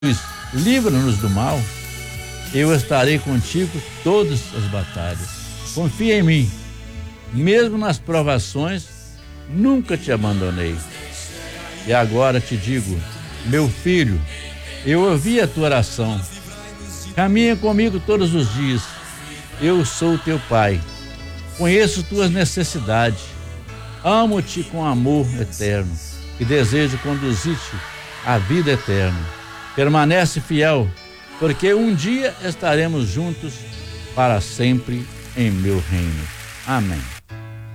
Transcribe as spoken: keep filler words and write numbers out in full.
livra-nos do mal, eu estarei contigo todas as batalhas. Confia em mim, mesmo nas provações, nunca te abandonei. E agora te digo, meu filho, eu ouvi a tua oração. Caminha comigo todos os dias. Eu sou teu pai. Conheço tuas necessidades. Amo-te com amor eterno e desejo conduzir-te à vida eterna. Permanece fiel, porque um dia estaremos juntos para sempre em meu reino. Amém.